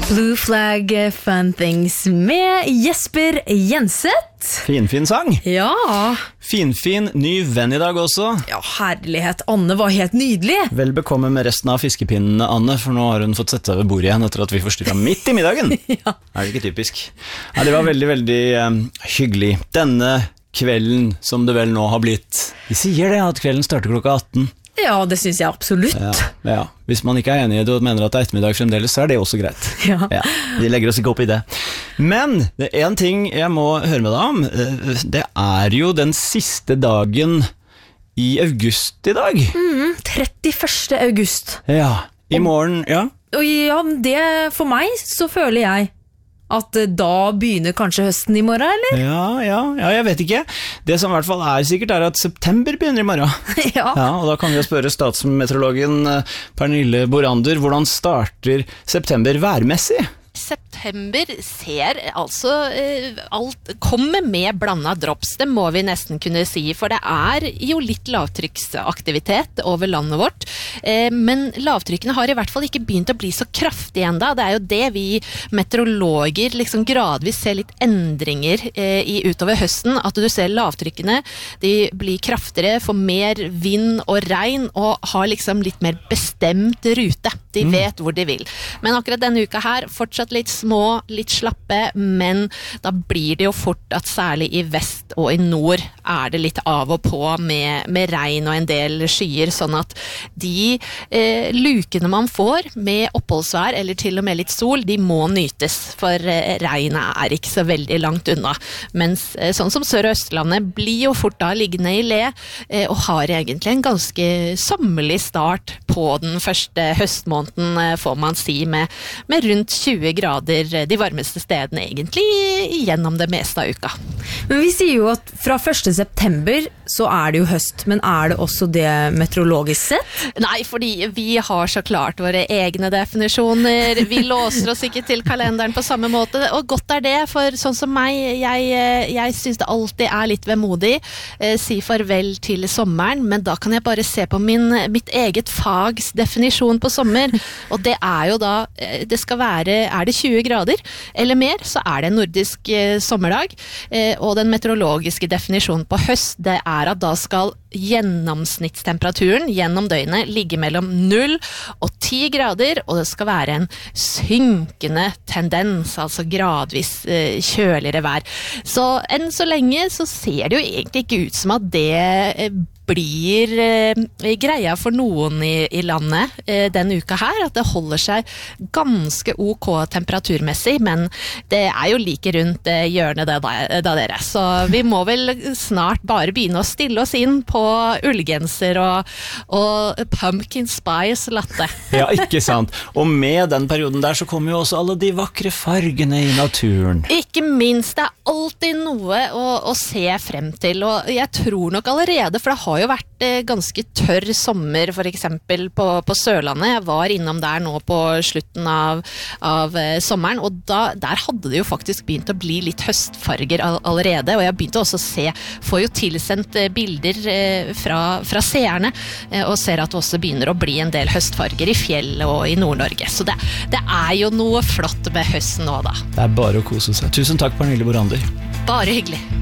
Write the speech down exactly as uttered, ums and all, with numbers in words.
Blue Flag Fun Things med Jesper Jenseth. Fin-fin sang. Ja. Fin-fin, ny venn i dag også. Ja, herlighet. Anne var helt nydelig. Vel bekomme med resten av fiskepinnene, Anne, for nå har hun fått sette seg ved bordet igjen etter at vi forstyrret midt i middagen. Ja. Er det ikke typisk? Ja, det var veldig, veldig um, hyggelig. Denne kvelden som det vel nå har blitt. De sier det at kvelden starter klokka atten. Ja, det synes jeg absolutt. Ja, ja. Hvis man ikke er enig i det og mener at det er ettermiddag fremdeles, så er det også greit. Ja. Ja, vi legger oss ikke opp i det. Men det er en ting jeg må høre med deg om. Det er jo den siste dagen i august i dag. Mm, trettiførste august. Ja, i morgen, ja. Og ja, det for meg så føler jeg at da begynner kanskje høsten i morgen, eller? Ja, ja, ja, jeg vet ikke. Det som i hvert fall er sikkert er at september begynner i morgen. Ja. Ja, og da kan vi jo spørre statsmeteorologen Pernille Borander, hvordan starter september værmessig? September ser altså eh, alt kommer med blandet drops, det må vi nesten kunne si, for det er jo litt lavtrykksaktivitet over landet vårt, eh, men lavtrykkene har i hvert fall ikke begynt å bli så kraftige enda. Det er jo det vi meteorologer liksom gradvis ser litt endringer eh, i utover høsten, at du ser lavtrykkene, de blir kraftigere, får mer vind og regn, og har liksom litt mer bestemt rute. De vet hvor de vil. Men akkurat denne uka her, fortsatt litt små, litt slappe, men da blir det jo fort at særlig i vest og i nord er det litt av og på med, med regn og en del skyer, sånn at de eh, lukene man får med oppholdsvær eller til og med litt sol, de må nytes, for eh, regnet er ikke så veldig langt unna. Mens eh, sånn som Sør- og Østlandet blir jo fort da liggende i le, eh, og har egentlig en ganske sommerlig start på den første høstmåneden, får man si, med, med rundt tjue grader de varmeste stedene egentlig gjennom det meste av uka. Men vi sier jo at fra første september så er det jo høst, men er det også det meteorologisk sett? Nei, fordi vi har så klart våre egne definisjoner, vi låser oss ikke til kalenderen på samme måte, og godt er det, for sånn som meg, jeg, jeg synes det alltid er litt vemodig, eh, si farvel til sommeren, men da kan jeg bare se på min, mitt eget fags definisjon på sommer, og det er jo da, det skal være, er det tjue grader eller mer, så er det en nordisk eh, sommerdag, eh, og den meteorologiske definisjonen på høst, det er at da skal gjennomsnittstemperaturen gjennom døgnet ligge mellom null og ti grader, og det skal være en synkende tendens, altså gradvis eh, kjøligere vær. Så enn så lenge så ser det jo egentlig ikke ut som at det eh, blir eh, greia for noen i, i landet eh, denne uka her, at det holder seg ganske ok temperaturmessig, men det er jo like rundt eh, hjørnet da, da dere. Så vi må vel snart bare begynne å stille oss inn på ullgenser og, og pumpkin spice latte. Ja, ikke sant. Og med den perioden der så kommer jo også alle de vakre fargene i naturen. Ikke minst, det er alltid noe å, å se frem til, og jeg tror nok allerede, for det har jo vært eh, ganske tørr sommer, for eksempel på, på Sørlandet. Jeg var innom der nå på slutten av, av eh, sommeren, og da, der hadde det jo faktisk begynt å bli litt høstfarger all, allerede, og jeg begynte også å se, får jo tilsendt eh, bilder eh, fra, fra seerne, eh, og ser at det også begynner å bli en del høstfarger i fjell og i Nord-Norge. Så det, det er jo noe flott med høsten nå da. Det er bare å kose seg. Tusen takk, Pernille Borander. Bare hyggelig.